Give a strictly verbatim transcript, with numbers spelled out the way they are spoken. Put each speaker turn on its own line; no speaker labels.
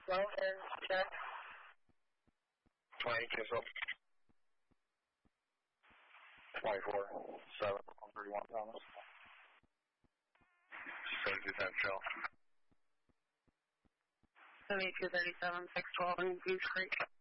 Slow and check.
twenty, kiss up. twenty-four, seven, one thirty-one, Thomas. seventy-two, ten, shell.
seventy-two thirty-seven, six twelve in Goose Creek.